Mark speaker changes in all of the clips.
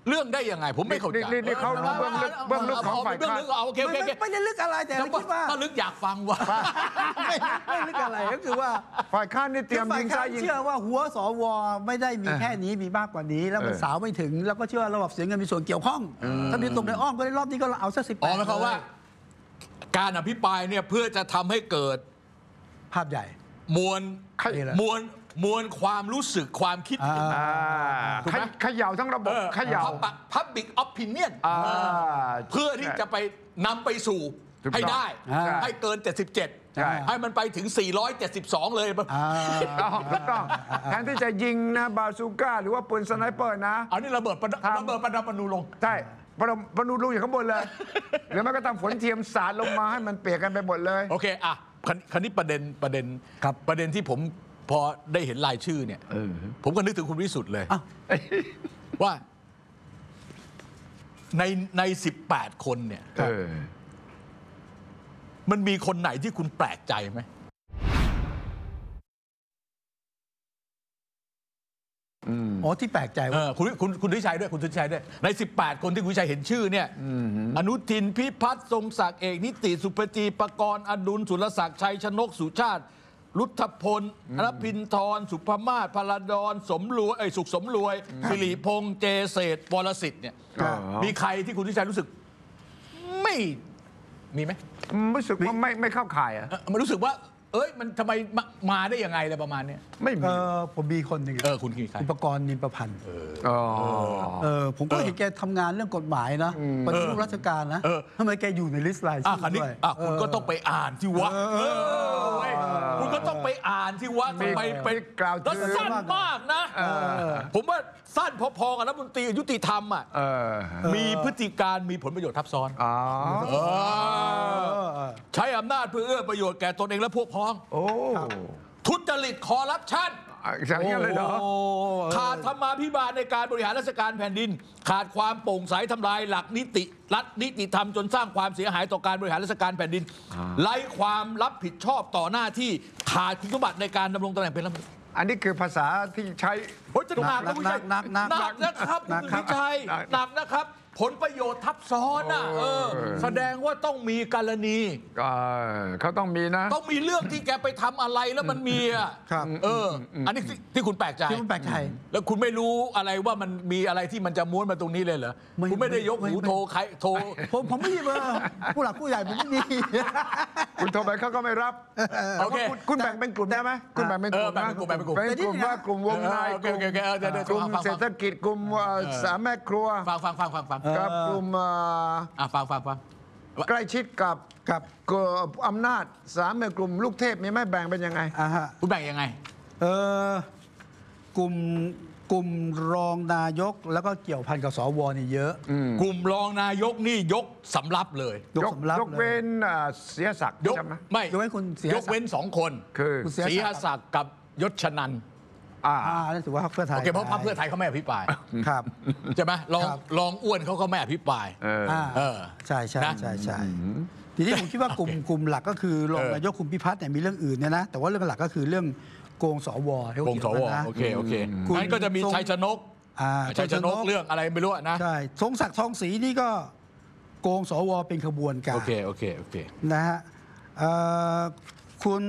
Speaker 1: เรื่องได้ยังไงผมไม่เข้าใจ
Speaker 2: นี่เขารู้เบื้องลึกของฝ่ายค้าน
Speaker 1: โอเค
Speaker 3: ไม่ได้ลึกอะไรแต่คิดว่า
Speaker 1: ถ้าลึกอยากฟังว่า
Speaker 3: ไม่ลึกอะไรก็คือว่า
Speaker 2: ฝ่ายค้านนี่เตรียมยิงซ้ายยิง
Speaker 3: เชื่อว่าหัวสวไม่ได้มีแค่นี้มีมากกว่านี้แล้วมันสาวไม่ถึงแล้วก็เชื่อระบบเสียเงินมีส่วนเกี่ยวข้องถ้ามีตรงในอ้อมก็ได้รอบนี้ก็เอาสัก18
Speaker 1: หมายความว่าการอภิปรายเนี่ยเพื่อจะทำให้เกิด
Speaker 3: ภาพใหญ่
Speaker 1: มวลความรู้สึกความคิด
Speaker 2: เขย่าทั้งระบบเขย่า
Speaker 1: Public Opinion เพื่อที่จะไปนำไปสู่ให้ได้ให้เกิน77ให้มันไปถึง472เลย
Speaker 2: ถูกต้องแทนที่จะยิงนะบาซูก้าหรือว่าปืนสไนเปอร์นะ
Speaker 1: เอานี่ระเบิดประดับปนูลง
Speaker 2: ใช่ปนูลงอยู่ข้างบนเลยหรือไม่ก็ทำฝนเทียมสาดลงมาให้มันเปียกกันไปหมดเลย
Speaker 1: โอเคอ่ะคราวนี้ประเด็นที่ผมพอได้เห็นรายชื่อเนี่ยผมก็นึกถึงคุณวิสุทธิ์เลยว่าใน18คนเนี่ยมันมีคนไหนที่คุณแปลกใจไหม
Speaker 3: ที่แปลกใจว่า
Speaker 1: คุณทิชัยด้วยคุณทิชัยด้วยใน18คนที่คุณทิชัยเห็นชื่อเนี่ยอนุทินพิพัฒน์ทรงศักดิ์เอกนิติสุภจีปกรณ์อดุลสุรศักดิ์ชัยชนกสุชาติรุทธพลรพินทรสุภมาศพลดรสมรวยสุขสมรวยสิริพงษ์เจเศษวรสิทธิ์เนี่ยมีใครที่คุณทิชัยรู้สึกไม่มีไหม
Speaker 2: รู้สึกว่าไม่เข้าข่ายอ่ะ
Speaker 1: มันรู้สึกว่ามันทำไมมาได้ยังไงอะไรประมาณนี้
Speaker 2: ไม่มี
Speaker 3: ผมมีคนหนึ่ง
Speaker 1: คุณคือใคร
Speaker 3: อุปกรณ์นินประพันธ์ผมก็เห็นแกทำงานเรื่องกฎหมายนะปฏิรูปราชการนะทำไมแกอยู่ในลิสต์รายชื่อด้วย
Speaker 1: คุณก็ต้องไปอ่านที่วะคุณก็ต้องไปอ่านที่วะไป
Speaker 2: กล่าว
Speaker 1: แล้วสั้นมากนะผมว่าสั้นพอๆกับรัฐมนตรียุติธรรมอ่ะมีพฤติการมีผลประโยชน์ทับซ้อนใช้อำนาจเพื่อเอื้อประโยชน์แก่ตนเองและพวกพ้องทุจริตคอร์รัปชัน
Speaker 2: อย่างนี้เลยเหรอ
Speaker 1: ขาดธรรมาภิบาลในการบริหารราชการแผ่นดินขาดความโปร่งใสทำลายหลักรัฐนิติธรรมจนสร้างความเสียหายต่อการบริหารราชการแผ่นดินไร้ความรับผิดชอบต่อหน้าที่ขาดคุณสมบัติในการดำรงตำแหน่งเป็นรัฐมนตรี
Speaker 2: อันนี้คือภาษาที่ใช้
Speaker 1: จะหนักนะครับคุณพิชัยหนักนะครับผลประโยชน์ทับซ้อนแสดงว่าต้องมีกรณี
Speaker 2: เขาต้องมีนะ
Speaker 1: ต้องมีเรื่องที่แกไปทำอะไรแล้วมันมีอันนี้ที่คุณแปลกใจแล้วคุณไม่รู้อะไรว่ามันมีอะไรที่มันจะม้วนมาตรงนี้เลยเหรอคุณไม่ได้ยกหูโทรใครโทร
Speaker 3: ผมไม่มีเบอร์ผู้หลักผู้ใหญ่ผมไม่มี
Speaker 2: คุณโทรไปเขาก็ไม่รับโอเคคุณแบ่งเป็นกลุ่มได้ไหมคุณแบ่งเป็นกลุ่มนะ
Speaker 1: เป็นกลุ่ม
Speaker 2: ว่ากลุ่มวงในกลุ่มเศรษฐกิจกลุ่มสามแม่ครัว
Speaker 1: ฟัง
Speaker 2: กับกลุ่ม
Speaker 1: ฟัง
Speaker 2: ใกล้ชิดกับอำนาจสามกลุ่มลูกเทพมีไหมแบ่งเป็นยังไง
Speaker 1: คุณแบ่งยังไง
Speaker 3: กลุ่มรองนายกแล้วก็เกี่ยวพันกับสวนี่เยอะ
Speaker 1: กลุ่มรองนายกนี่ยกสำรับเลย
Speaker 2: ยกเว้นเสียศักดิ์ใช่ไหม
Speaker 1: ไม่ยกเว้นคุณยกเว้น2 คน
Speaker 2: คือ
Speaker 1: เสียศักดิ์กับยศชนันท์
Speaker 3: นั่นถือว่าพรรคเพื่อไทย
Speaker 1: โอเคเพราะพรรคเพื่อไทยเขาไม่อภิปราย
Speaker 3: ครับ
Speaker 1: ใช่ไหมลองอ้วนเขาก็ไม่อภิปราย
Speaker 3: ใช่ทีนี้ผมคิดว่ากลุ่มหลักก็คือรองนายกคุณพิพัฒน์เนี่ยมีเรื่องอื่นเนี่ยนะแต่ว่าเรื่องหลักก็คือเรื่องโกงสว
Speaker 1: โกงสวโอเคงั้นก็จะมีชัยชนกเรื่องอะไรไม่รู้นะ
Speaker 3: ใช่ทรงศักดิ์ทองศรีนี่ก็โกงสวเป็นขบวนการ
Speaker 1: โอเค
Speaker 3: นะฮะคุณ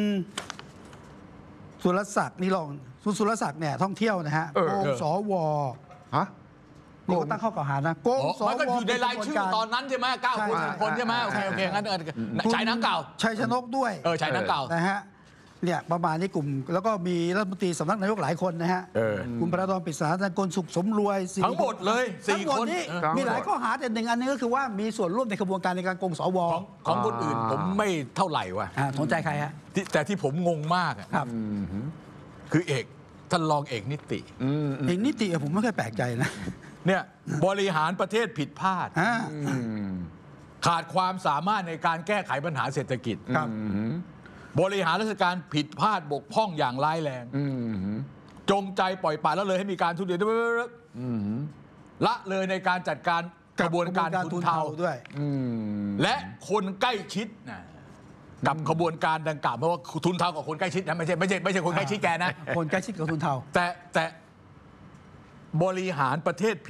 Speaker 3: สุรศักดิ์นี่ลองสุรศักดิ์เนี่ยท่องเที่ยวนะฮะโกงสวนี่ก็ตั้งข้อกล่าวหานะโกงสว
Speaker 1: มันก็อยู่ในรายชื่อตอนนั้นใช่ไหม9 คน10 คนใช่ไหมโอเคงั้นชายหนังเก่า
Speaker 3: ชัยชนกด้วย
Speaker 1: ชายหนังเก่า
Speaker 3: นะฮะเนี่ยประมาณนี้กลุ่มแล้วก็มีรัฐมนตรีสำนักนายกหลายคนนะฮะคุณพระดอนปริศนาธนกลสุขสมรวย
Speaker 1: ทั้งหมดเลย4 คน
Speaker 3: มีหลายข้อหาแต่หนึ่งอันนึงก็คือว่ามีส่วนร่วมในกระบวนการในการโกงสว
Speaker 1: ของคนอื่นผมไม่เท่าไหร่ว่ะ
Speaker 3: สนใจใครฮะ
Speaker 1: แต่ที่ผมงงมาก
Speaker 3: ครับ
Speaker 1: คือท่านรองเอกนิติ
Speaker 3: ผมไม่เคยแปลกใจนะ
Speaker 1: เนี่ยบริหารประเทศผิดพลาดขาดความสามารถในการแก้ไขปัญหาเศรษฐกิจบริหารราชการผิดพลาดบกพร่องอย่างร้ายแรงจงใจปล่อยปละละเลยให้มีการทุจริตละเลยในการจัดการกระบวนการทุนเทา
Speaker 3: ด้วย
Speaker 1: และคนใกล้ชิดกับขบวนการดังกล่าวเพราะว่าทุนเทากับคนใกล้ชิดนะไม่ใช่คนใกล้ชิดแกนะ
Speaker 3: คนใกล้ชิดกับทุนเทา
Speaker 1: แต่บริหารประเทศ